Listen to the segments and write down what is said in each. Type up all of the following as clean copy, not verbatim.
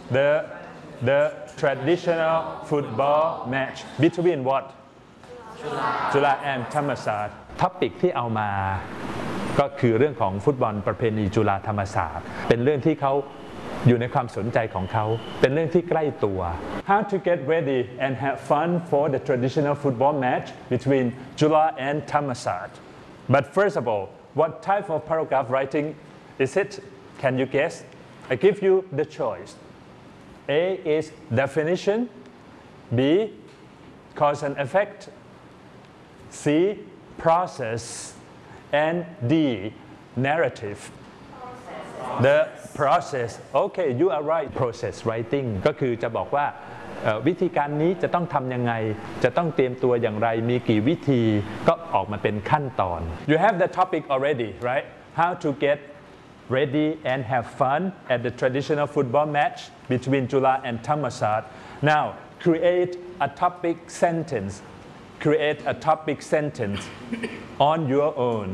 the the traditional football match between what จุฬา and ธรรมศาสตร์ท็อปิกที่เอามาก็คือเรื่องของฟุตบอลประเพณีจุฬาธรรมศาสตร์เป็นเรื่องที่เขาอยู่ในความสนใจของเขาเป็นเรื่องที่ใกล้ตัว How to get ready and have fun for the traditional football match between Jula and Thammasat. But first of all, what type of paragraph writing is it? Can you guess? I give you the choice. A is definition, B cause and effect, C process, and D narrative. The process. Okay, you are right. Process writing ก็คือจะบอกว่าวิธีการนี้จะต้องทำยังไงจะต้องเตรียมตัวอย่างไรมีกี่วิธีก็ออกมาเป็นขั้นตอน You have the topic already, right? How to get ready and have fun at the traditional football match between Jula and Thammasat. Now, create a topic sentence. Create a topic sentence on your own.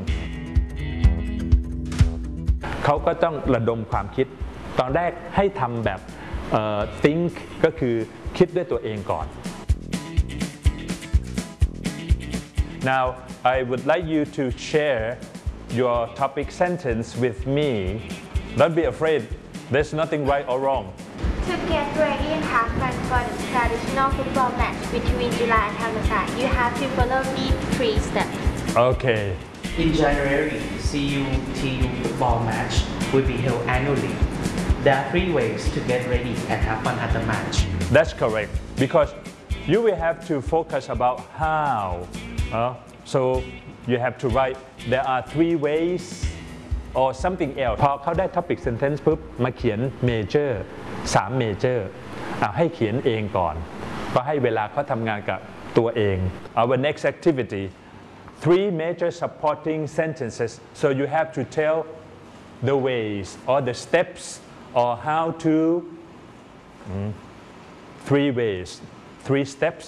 เขาก็ต้องระดมความคิดตอนแรกให้ทำแบบthink ก็คือคิดด้วยตัวเองก่อน Now I would like you to share your topic sentence with me. Don't be afraid. There's nothing right or wrong. To get ready and have fun for the traditional football match between Jula and Thammasat, you have to follow these 3 steps. Okay. In January, CU-TU football match will be held annually. There are 3 ways to get ready and have fun at the match. That's correct because you will have to focus about how. So you have to write there are 3 ways or something else. พอเขาได้ topic sentence ปุ๊บมาเขียน major 3 major ให้เขียนเองก่อนก็ให้เวลาเขาทำงานกับตัวเอง Our next activity.3 major supporting sentences. So you have to tell the ways or the steps or how to 3 ways, 3 steps.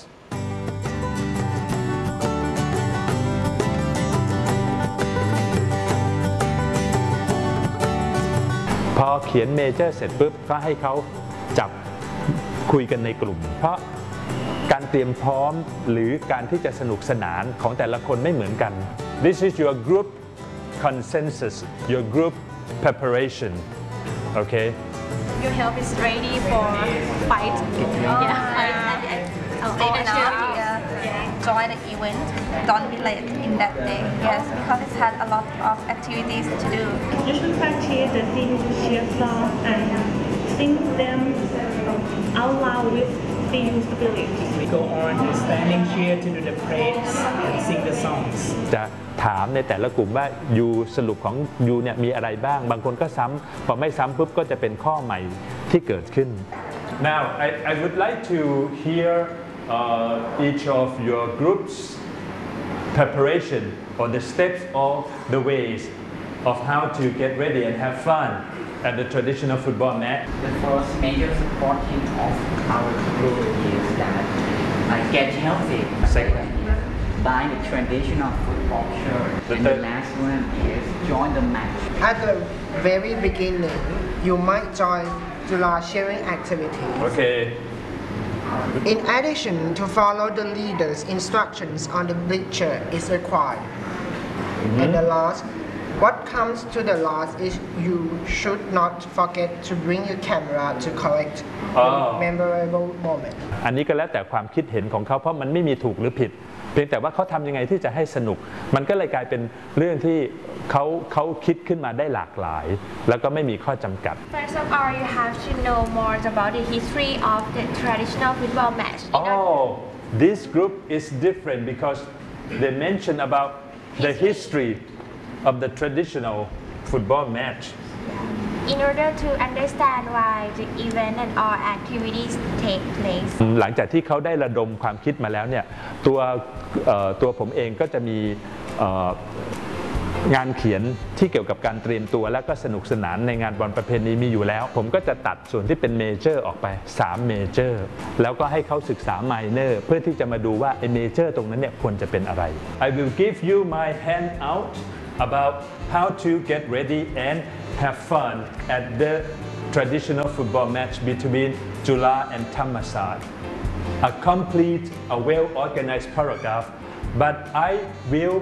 พอเขียน major เสร็จปุ๊บก็ให้เขาจับคุยกันในกลุ่มเพราะการเตรียมพร้อมหรือการที่จะสนุกสนานของแต่ละคนไม่เหมือนกัน This is your group consensus, your group preparation. Okay. Your help is ready for fight. Join the event. Don't be late in that day. Yes, because it had a lot of activities to do. You should practice the singing cheer song and sing them out loud with We go on to standing cheer to do the praise and sing the songs. จะถามในแต่ละกลุ่มว่ายูสรุปของยูเนี่ยมีอะไรบ้างบางคนก็ซ้ำพอไม่ซ้ำปุ๊บก็จะเป็นข้อใหม่ที่เกิดขึ้น Now I would like to hear each of your groups preparation or the steps or the ways of how to get ready and have fun.At the traditional football match. The first major supporting of our group is that get healthy. Second, buy the traditional football shirt. And the last one is join the match. At the very beginning, you might join Jula cheering activity. Okay. In addition, to follow the leader's instructions on the bleacher is required. And the last.What comes to the last is you should not forget to bring your camera to collect the memorable moment. อันนี้ก็แล้วแต่ความคิดเห็นของเขาเพราะมันไม่มีถูกหรือผิดเพียงแต่ว่าเขาทำยังไงที่จะให้สนุกมันก็เลยกลายเป็นเรื่องที่เขาคิดขึ้นมาได้หลากหลายแล้วก็ไม่มีข้อจำกัด First of all, you have to know more about the history of the traditional football match. This group is different because they mention about the history.of the traditional football match. In order to understand why the event and all activities take place. หลังจากที่เขาได้ระดมความคิดมาแล้วเนี่ยตัวผมเองก็จะมีงานเขียนที่เกี่ยวกับการเตรียมตัวและก็สนุกสนานในงานบอลประเพณีมีอยู่แล้วผมก็จะตัดส่วนที่เป็นเมเจอร์ออกไป3เมเจอร์แล้วก็ให้เขาศึกษาไมเนอร์เพื่อที่จะมาดูว่าไอ้เมเจอร์ตรงนั้นเนี่ยควรจะเป็นอะไร I will give you my handout about how to get ready and have fun at the traditional football match between Jula and Thammasat. A complete, a well-organized paragraph, but I will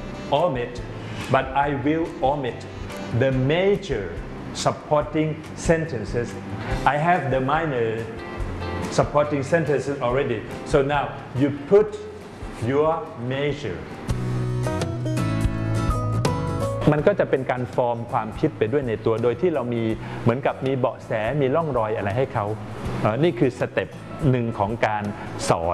omit the major supporting sentences. I have the minor supporting sentences already. So now you put your major. มันก็จะเป็นการฟอร์มความคิดไปด้วยในตัวโดยที่เรามีเหมือนกับมีเบาะแสมีร่องรอยอะไรให้เขานี่คือสเต็ปหนึ่งของการสอน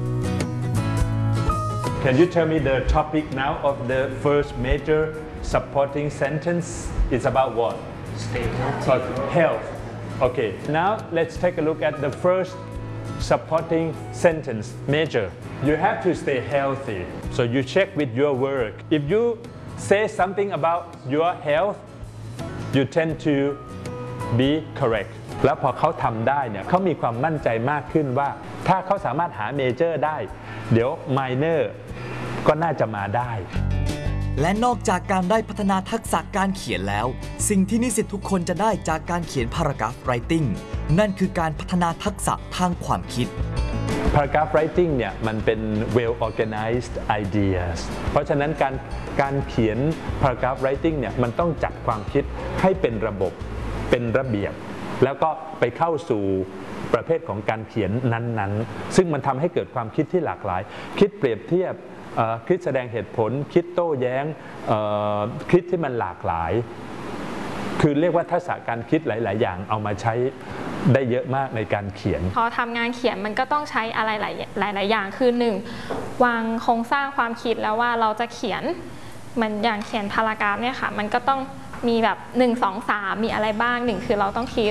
Can you tell me the topic now of the first major supporting sentence is about what? Stay healthy. Health. Okay. Now let's take a look at the first supporting sentence major. You have to stay healthy. So you check with your work. If you say something about your health, you tend to be correct. แล้วพอเขาทำได้เนี่ยเขามีความมั่นใจมากขึ้นว่าถ้าเขาสามารถหาเมเจอร์ได้เดี๋ยวไมเนอร์ก็น่าจะมาได้และนอกจากการได้พัฒนาทักษะการเขียนแล้วสิ่งที่นิสิตทุกคนจะได้จากการเขียน paragraph writing นั่นคือการพัฒนาทักษะทางความคิด Paragraph writing เนี่ยมันเป็น well organized ideas เพราะฉะนั้นการเขียน paragraph writing เนี่ยมันต้องจัดความคิดให้เป็นระบบเป็นระเบียบแล้วก็ไปเข้าสู่ประเภทของการเขียนนั้นๆซึ่งมันทำให้เกิดความคิดที่หลากหลายคิดเปรียบเทียบคิดแสดงเหตุผลคิดโต้แย้งคิดที่มันหลากหลายคือเรียกว่าทักษะการคิดหลายๆอย่างเอามาใช้ได้เยอะมากในการเขียนพอทำงานเขียนมันก็ต้องใช้อะไรหลายอย่างคือ 1. วางโครงสร้างความคิดแล้วว่าเราจะเขียนมันอย่างเขียนพารากราฟเนี่ยค่ะมันก็ต้องมีแบบ1 2 3มีอะไรบ้าง1คือเราต้องคิด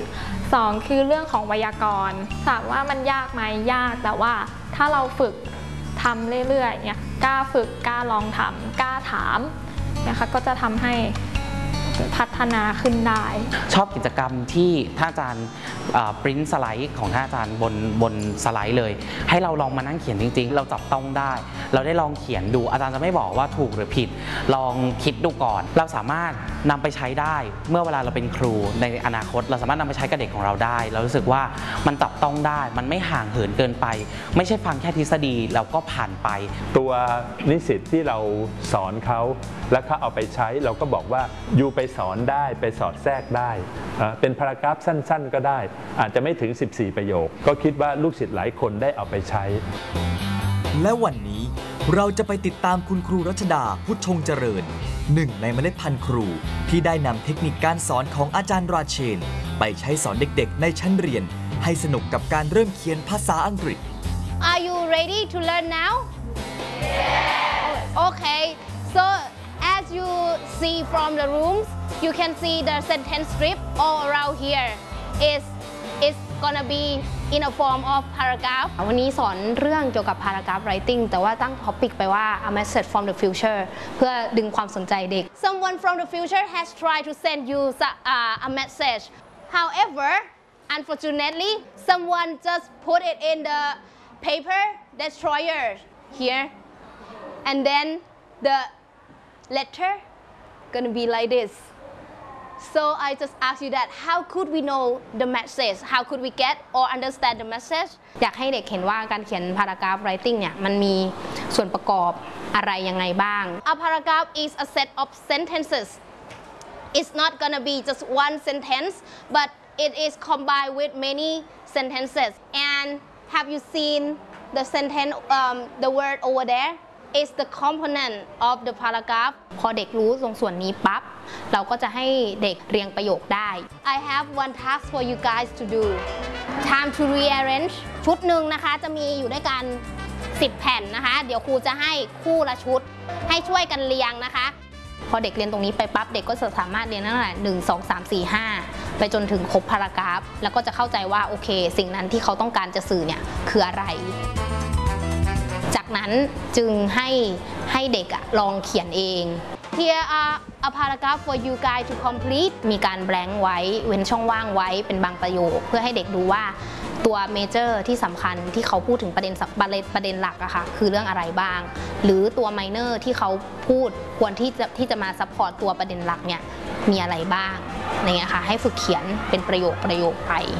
2คือเรื่องของไวยากรณ์ถามว่ามันยากไหมยากแต่ว่าถ้าเราฝึกทำเรื่อยๆเนี่ยกล้าฝึกกล้าลองทำกล้าถามนะคะก็จะทำให้พัฒนาขึ้นได้ชอบกิจกรรมที่ท่านอาจารย์ปริ้นสไลด์ของท่านอาจารย์บนสไลด์เลยให้เราลองมานั่งเขียนจริงๆเราจับต้องได้เราได้ลองเขียนดูอาจารย์จะไม่บอกว่าถูกหรือผิดลองคิดดูก่อนเราสามารถนำไปใช้ได้เมื่อเวลาเราเป็นครูในอนาคตเราสามารถนำไปใช้กับเด็กของเราได้เรารู้สึกว่ามันจับต้องได้มันไม่ห่างเหินเกินไปไม่ใช่ฟังแค่ทฤษฎีแล้วก็ผ่านไปตัวนิสิตที่เราสอนเขาแล้วเขาเอาไปใช้เราก็บอกว่าอยู่ไปสอนได้ไปสอดแทรกได้เป็นพารากราฟสั้นๆก็ได้อาจจะไม่ถึง14ประโยคก็คิดว่าลูกศิษย์หลายคนได้เอาไปใช้และวันนี้เราจะไปติดตามคุณครูรัชดาพุทธชงเจริญหนึ่งในเมล็ดพันธุ์ครูที่ได้นำเทคนิคการสอนของอาจารย์ราเชนไปใช้สอนเด็กๆในชั้นเรียนให้สนุกกับการเริ่มเขียนภาษาอังกฤษ Are you ready to learn now? Yeah. Okay. So as you see from the rooms, you can see the sentence strip all around here. It's gonna be in a form of paragraph. วันนี้สอนเรื่องเกี่ยวกับ paragraph writing แต่ว่าตั้ง topic ไปว่า a message from the future เพื่อดึงความสนใจเด็ก Someone from the future has tried to send you a message. However, unfortunately, someone just put it in the paper destroyer here, and then the letter gonna be like this. So I just ask you that how could we know the message? How could we get or understand the message? อยากให้เด็กเห็นว่าการเขียน paragraph writing เนี่ยมันมีส่วนประกอบอะไรยังไงบ้าง A paragraph is a set of sentences. It's not gonna be just one sentence, but it is combined with many sentences. And have you seen the sentence, the word over there?is the component of the paragraph พอเด็กรู้ตรงส่วนนี้ปั๊บเราก็จะให้เด็กเรียงประโยคได้ I have one task for you guys to do time to rearrange ชุดหนึ่งนะคะจะมีอยู่ด้วยกัน10แผ่นนะคะเดี๋ยวครูจะให้คู่ละชุดให้ช่วยกันเรียงนะคะพอเด็กเรียนตรงนี้ไปปั๊บเด็กก็จะสามารถเรียนตั้งแต่1 2 3 4 5ไปจนถึงครบพารากราฟแล้วก็จะเข้าใจว่าโอเคสิ่งนั้นที่เขาต้องการจะสื่อเนี่ยคืออะไรจากนั้นจึงให้เด็กลองเขียนเอง Here are a paragraph for you guys to complete มีการแบงค์ไว้เว้นช่องว่างไว้เป็นบางประโยคเพื่อให้เด็กดูว่าตัวเมเจอร์ที่สำคัญที่เขาพูดถึงประเด็นหลักอะค่ะคือเรื่องอะไรบ้างหรือตัวไมเนอร์ที่เขาพูดควรที่จะมาซัพพอร์ตตัวประเด็นหลักเนี่ยมีอะไรบ้างอะไรเงี้ยค่ะให้ฝึกเขียนเป็นประโยคไป